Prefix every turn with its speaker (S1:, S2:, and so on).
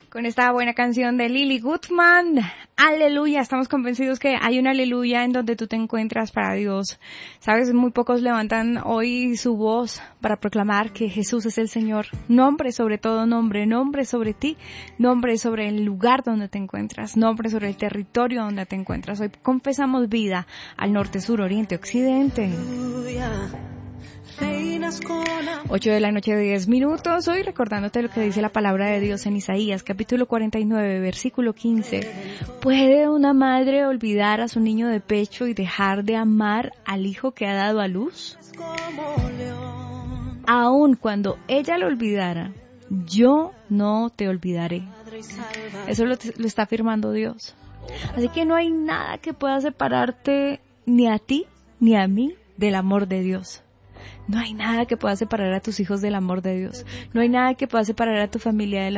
S1: Con esta buena canción de Lily Goodman, aleluya, estamos convencidos que hay un aleluya en donde tú te encuentras para Dios. Sabes, muy pocos levantan hoy su voz para proclamar que Jesús es el Señor. Nombre sobre todo nombre, nombre sobre ti, nombre sobre el lugar donde te encuentras, nombre sobre el territorio donde te encuentras. Hoy confesamos vida al norte, sur, oriente, occidente. 8 de la noche, 10 minutos. Hoy recordándote lo que dice la palabra de Dios en Isaías, capítulo 49, versículo 15. ¿Puede una madre olvidar a su niño de pecho y dejar de amar al hijo que ha dado a luz? Aun cuando ella lo olvidara, yo no te olvidaré. Eso lo está afirmando Dios. Así que no hay nada que pueda separarte ni a ti ni a mí del amor de Dios. No hay nada que pueda separar a tus hijos del amor de Dios. No hay nada que pueda separar a tu familia del